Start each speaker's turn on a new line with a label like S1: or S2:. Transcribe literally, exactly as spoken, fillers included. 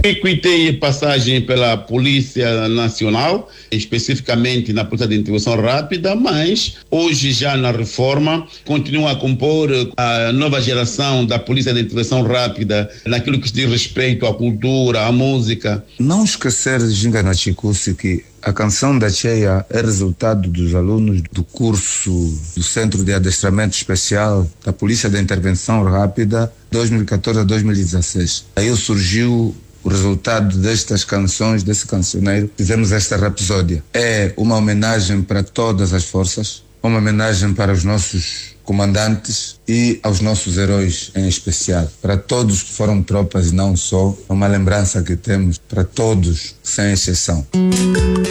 S1: Equitei passagem pela Polícia Nacional, especificamente na Polícia de Intervenção Rápida, mas hoje já na reforma continua a compor a nova geração da Polícia de Intervenção Rápida naquilo que diz respeito à cultura, à música.
S2: Não esquecer, Ginga Nachikusi, que a canção da Cheia é resultado dos alunos do curso do Centro de Adestramento Especial da Polícia de Intervenção Rápida dois mil e catorze a dois mil e dezesseis. Aí surgiu o resultado destas canções, desse cancioneiro. Fizemos esta rapsódia. É uma homenagem para todas as forças, uma homenagem para os nossos comandantes e aos nossos heróis em especial. Para todos que foram tropas e não só, uma lembrança que temos para todos, sem exceção.